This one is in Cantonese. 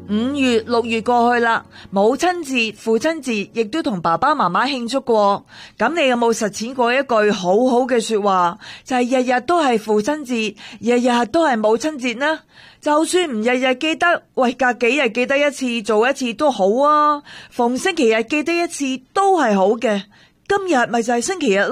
5月、6月過去啦，母親節、父親節亦都同爸爸媽媽慶祝過。咁你有冇實踐過一句好好嘅說話，就係日日都係父親節，日日都係母親節呢？就算唔日日記得，喂，隔幾日記得一次，做一次都好啊。逢星期日記得一次都係好嘅。今日咪就係星期日。